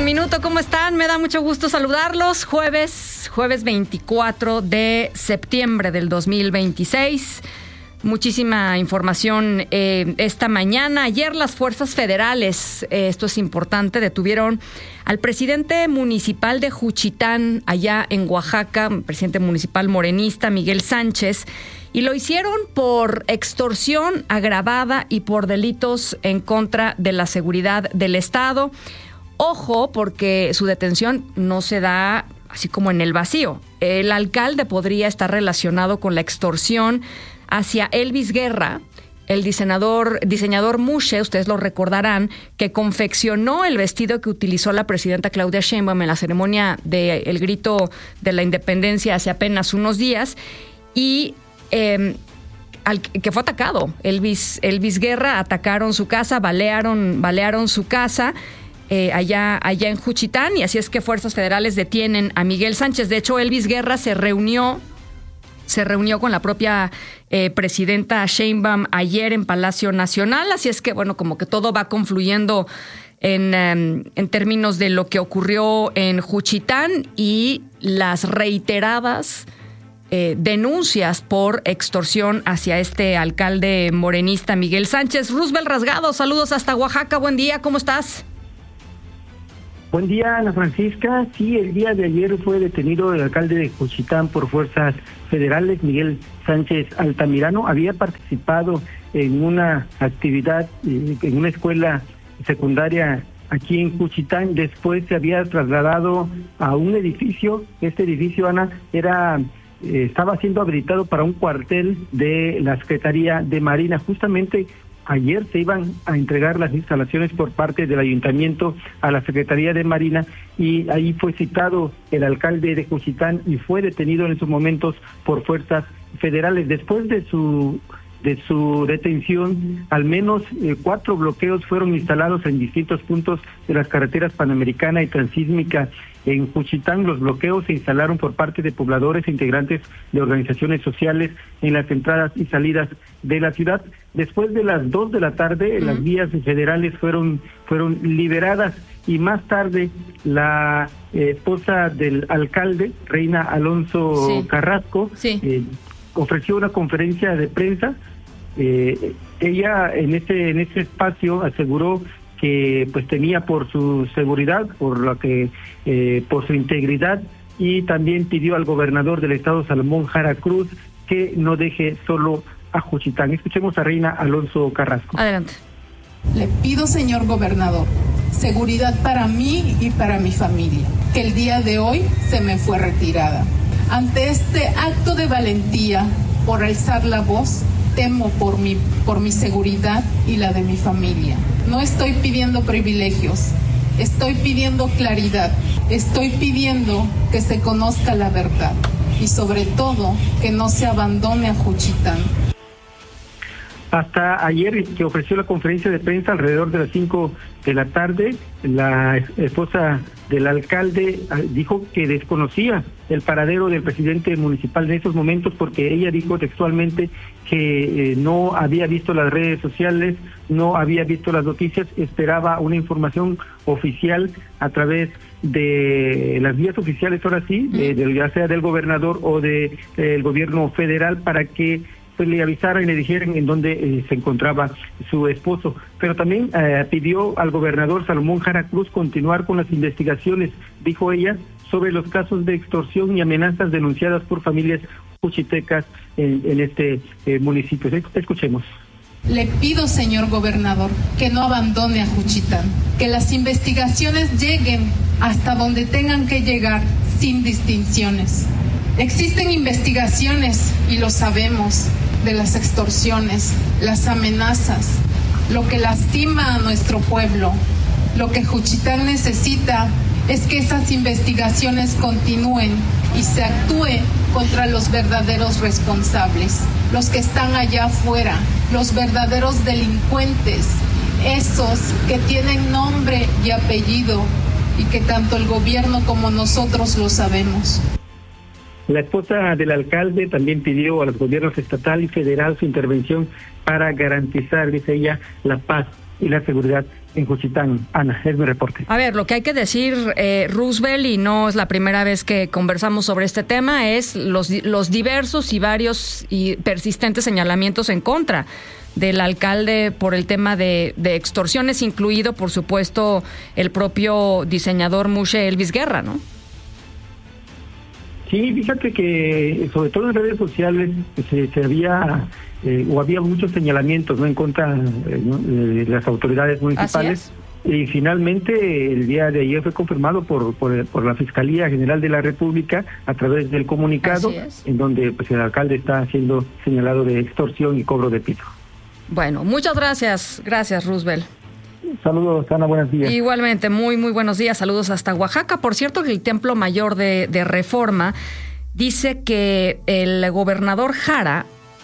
Minuto, ¿cómo están? Me da mucho gusto saludarlos. Jueves 24 de septiembre del 2026. Muchísima información esta mañana. Ayer las fuerzas federales, esto es importante, detuvieron al presidente municipal de Juchitán, allá en Oaxaca, presidente municipal morenista, Miguel Sánchez, y lo hicieron por extorsión agravada y por delitos en contra de la seguridad del Estado. Ojo, porque su detención no se da así como en el vacío. El alcalde podría estar relacionado con la extorsión hacia Elvis Guerra, el diseñador Mushe, ustedes lo recordarán, que confeccionó el vestido que utilizó la presidenta Claudia Sheinbaum en la ceremonia del grito de la independencia hace apenas unos días, y que fue atacado. Elvis Guerra, atacaron su casa, balearon su casa allá en Juchitán, y así es que fuerzas federales detienen a Miguel Sánchez. De hecho, Elvis Guerra se reunió con la propia presidenta Sheinbaum ayer en Palacio Nacional, así es que, bueno, como que todo va confluyendo en términos de lo que ocurrió en Juchitán y las reiteradas denuncias por extorsión hacia este alcalde morenista Miguel Sánchez. Roosevelt Rasgado, saludos hasta Oaxaca, buen día, ¿cómo estás? Buen día, Ana Francisca. Sí, el día de ayer fue detenido el alcalde de Juchitán por fuerzas federales, Miguel Sánchez Altamirano. Había participado en una actividad en una escuela secundaria aquí en Juchitán. Después se había trasladado a un edificio. Este edificio, Ana, estaba siendo habilitado para un cuartel de la Secretaría de Marina. Justamente ayer se iban a entregar las instalaciones por parte del ayuntamiento a la Secretaría de Marina, y ahí fue citado el alcalde de Juchitán y fue detenido en esos momentos por fuerzas federales. Después de su detención, al menos 4 bloqueos fueron instalados en distintos puntos de las carreteras Panamericana y Transísmica en Juchitán. Los bloqueos se instalaron por parte de pobladores e integrantes de organizaciones sociales en las entradas y salidas de la ciudad. Después de las 2 de la tarde, las vías federales fueron liberadas, y más tarde la esposa del alcalde, Reina Alonso Carrasco, ofreció una conferencia de prensa. Ella en ese espacio aseguró que pues temía por su seguridad, por su integridad, y también pidió al gobernador del estado, Salomón Jara Cruz, que no deje solo a Juchitán. Escuchemos a Reina Alonso Carrasco. Adelante. Le pido, señor gobernador, seguridad para mí y para mi familia, que el día de hoy se me fue retirada. Ante este acto de valentía por alzar la voz, temo por mi seguridad y la de mi familia. No estoy pidiendo privilegios, estoy pidiendo claridad, estoy pidiendo que se conozca la verdad y sobre todo que no se abandone a Juchitán. Hasta ayer, que ofreció la conferencia de prensa alrededor de las 5 de la tarde, la esposa del alcalde dijo que desconocía el paradero del presidente municipal en estos momentos, porque ella dijo textualmente que no había visto las redes sociales, no había visto las noticias, esperaba una información oficial a través de las vías oficiales, ahora sí, ya sea del gobernador o del gobierno federal, para que le avisaran y le dijeran en dónde se encontraba su esposo. Pero también pidió al gobernador Salomón Jara Cruz continuar con las investigaciones, dijo ella, sobre los casos de extorsión y amenazas denunciadas por familias juchitecas en este municipio. Escuchemos. Le pido, señor gobernador, que no abandone a Juchitán, que las investigaciones lleguen hasta donde tengan que llegar, sin distinciones. Existen investigaciones, y lo sabemos, de las extorsiones, las amenazas, lo que lastima a nuestro pueblo. Lo que Juchitán necesita es que esas investigaciones continúen y se actúe contra los verdaderos responsables, los que están allá afuera, los verdaderos delincuentes, esos que tienen nombre y apellido y que tanto el gobierno como nosotros lo sabemos. La esposa del alcalde también pidió a los gobiernos estatal y federal su intervención para garantizar, dice ella, la paz y la seguridad en Juchitán. Ana, es mi reporte. A ver, lo que hay que decir, Roosevelt, y no es la primera vez que conversamos sobre este tema, es los diversos y varios y persistentes señalamientos en contra del alcalde por el tema de extorsiones, incluido, por supuesto, el propio diseñador Mushe Elvis Guerra, ¿no? Sí, fíjate que sobre todo en redes sociales se había había muchos señalamientos, ¿no?, en contra de las autoridades municipales. Y finalmente el día de ayer fue confirmado por la Fiscalía General de la República a través del comunicado, en donde pues el alcalde está siendo señalado de extorsión y cobro de piso. Bueno, muchas gracias. Gracias, Roosevelt. Saludos, Ana, buenos días. Igualmente, muy, muy buenos días. Saludos hasta Oaxaca. Por cierto, que el Templo Mayor de Reforma dice que el gobernador Jara,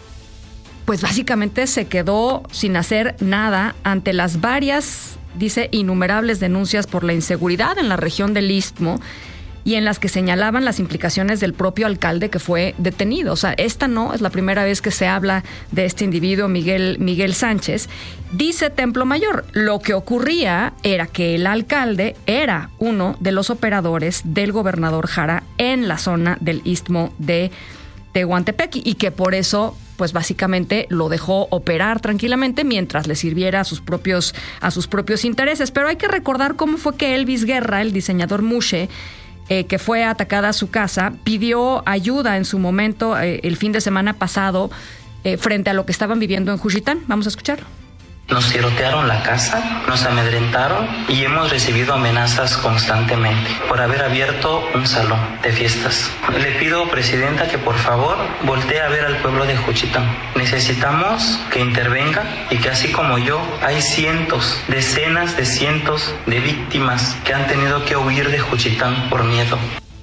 pues básicamente se quedó sin hacer nada ante las varias, dice, innumerables denuncias por la inseguridad en la región del Istmo y en las que señalaban las implicaciones del propio alcalde que fue detenido. O sea, esta no es la primera vez que se habla de este individuo, Miguel Sánchez. Dice Templo Mayor, lo que ocurría era que el alcalde era uno de los operadores del gobernador Jara en la zona del Istmo de Tehuantepec y que por eso, pues básicamente lo dejó operar tranquilamente mientras le sirviera a sus propios intereses. Pero hay que recordar cómo fue que Elvis Guerra, el diseñador Mushe, que fue atacada a su casa, pidió ayuda en su momento el fin de semana pasado frente a lo que estaban viviendo en Juchitán. Vamos a escucharlo. Nos tirotearon la casa, nos amedrentaron y hemos recibido amenazas constantemente por haber abierto un salón de fiestas. Le pido, presidenta, que por favor voltee a ver al pueblo de Juchitán. Necesitamos que intervenga y que así como yo, hay cientos, decenas de cientos de víctimas que han tenido que huir de Juchitán por miedo.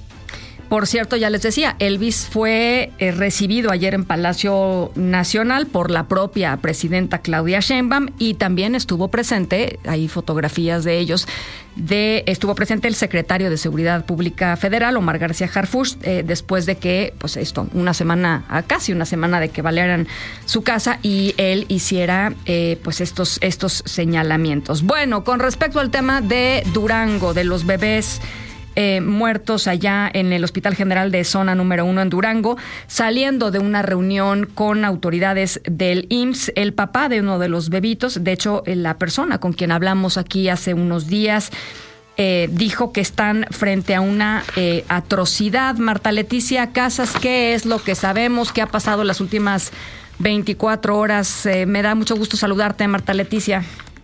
Por cierto, ya les decía, Elvis fue recibido ayer en Palacio Nacional por la propia presidenta Claudia Sheinbaum y también estuvo presente, hay fotografías de ellos, estuvo presente el secretario de Seguridad Pública Federal, Omar García Harfuch, después de que, pues casi una semana de que balearan su casa y él hiciera pues estos señalamientos. Bueno, con respecto al tema de Durango, de los bebés muertos allá en el Hospital General de Zona número 1 en Durango, saliendo de una reunión con autoridades del IMSS, el papá de uno de los bebitos, de hecho la persona con quien hablamos aquí hace unos días, dijo que están frente a una atrocidad. Marta Leticia Casas, ¿qué es lo que sabemos? ¿Qué ha pasado en las últimas 24 horas? Me da mucho gusto saludarte, Marta Leticia.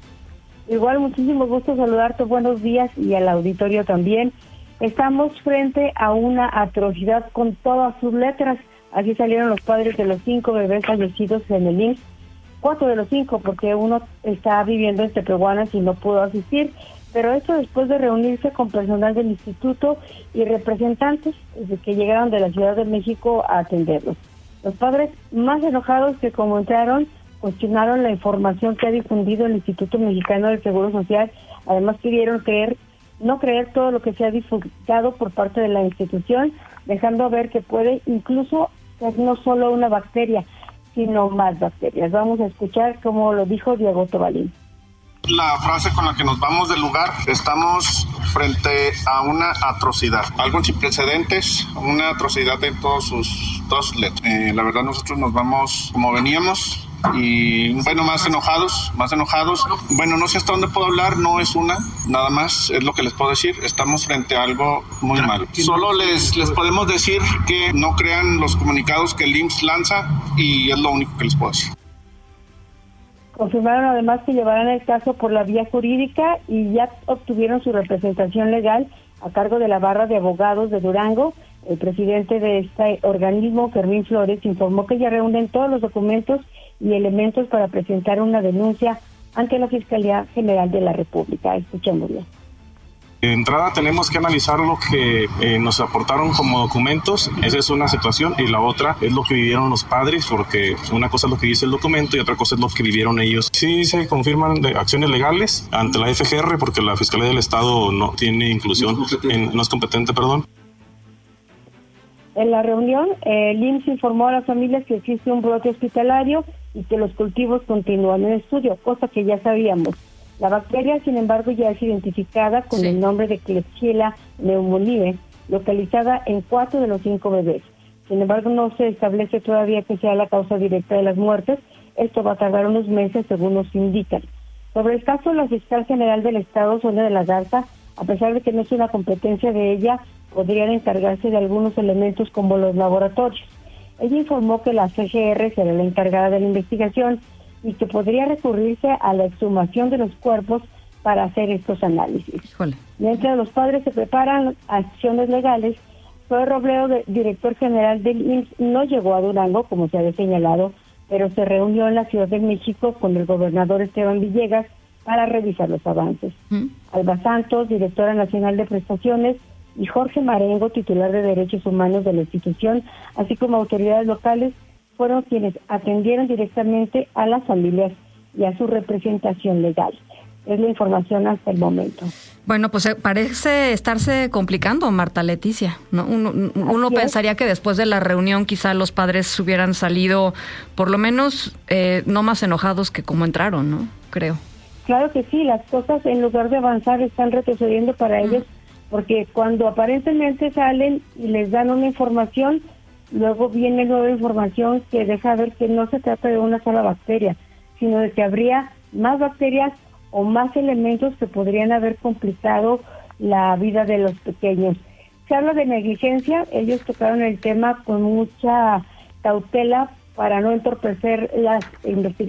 Igual, muchísimo gusto saludarte, buenos días, y al auditorio también. Estamos frente a una atrocidad con todas sus letras. Así salieron los padres de los 5 bebés fallecidos en el IMSS. 4 de los 5, porque uno está viviendo en Tepehuanas y no pudo asistir. Pero esto después de reunirse con personal del instituto y representantes que llegaron de la Ciudad de México a atenderlos. Los padres, más enojados que como entraron, cuestionaron la información que ha difundido el Instituto Mexicano del Seguro Social. Además pidieron no creer todo lo que se ha divulgado por parte de la institución, dejando ver que puede incluso ser no solo una bacteria, sino más bacterias. Vamos a escuchar cómo lo dijo Diego Tobalín. La frase con la que nos vamos del lugar: estamos frente a una atrocidad, algo sin precedentes, una atrocidad en todas sus letras. La verdad, nosotros nos vamos como veníamos. Y bueno, más enojados. Bueno, no sé hasta dónde puedo hablar, no es nada más es lo que les puedo decir. Estamos frente a algo muy malo. Solo les podemos decir que no crean los comunicados que el IMSS lanza, y es lo único que les puedo decir. Confirmaron además que llevarán el caso por la vía jurídica y ya obtuvieron su representación legal a cargo de la barra de abogados de Durango. El presidente de este organismo, Fermín Flores, informó que ya reúnen todos los documentos y elementos para presentar una denuncia ante la Fiscalía General de la República. Escuchémoslo. De entrada tenemos que analizar lo que nos aportaron como documentos. Esa es una situación, y la otra es lo que vivieron los padres, porque una cosa es lo que dice el documento y otra cosa es lo que vivieron ellos. Sí se confirman acciones legales ante la FGR, porque la Fiscalía del Estado no tiene inclusión, no es competente, perdón. En la reunión, el IMSS informó a las familias que existe un brote hospitalario y que los cultivos continúan en estudio, cosa que ya sabíamos. La bacteria, sin embargo, ya es identificada con el nombre de Klebsiella pneumoniae, localizada en 4 de los 5 bebés. Sin embargo, no se establece todavía que sea la causa directa de las muertes. Esto va a tardar unos meses, según nos indican. Sobre el caso, la fiscal general del Estado, Sonia de la Garza, a pesar de que no es una competencia de ella, podrían encargarse de algunos elementos como los laboratorios. Ella informó que la CGR será la encargada de la investigación y que podría recurrirse a la exhumación de los cuerpos para hacer estos análisis. Híjole. Mientras los padres se preparan acciones legales, Zoe Robledo, director general del IMSS, no llegó a Durango, como se había señalado, pero se reunió en la Ciudad de México con el gobernador Esteban Villegas para revisar los avances. Alba Santos, directora nacional de prestaciones, y Jorge Marengo, titular de Derechos Humanos de la institución, así como autoridades locales, fueron quienes atendieron directamente a las familias y a su representación legal. Es la información hasta el momento. Bueno, pues parece estarse complicando, Marta Leticia, ¿no? Uno pensaría que después de la reunión quizá los padres hubieran salido, por lo menos, no más enojados que como entraron, ¿no? Creo. Claro que sí, las cosas en lugar de avanzar están retrocediendo para ellos, porque cuando aparentemente salen y les dan una información, luego viene nueva información que deja ver que no se trata de una sola bacteria, sino de que habría más bacterias o más elementos que podrían haber complicado la vida de los pequeños. Se habla de negligencia, ellos tocaron el tema con mucha cautela para no entorpecer las investigaciones.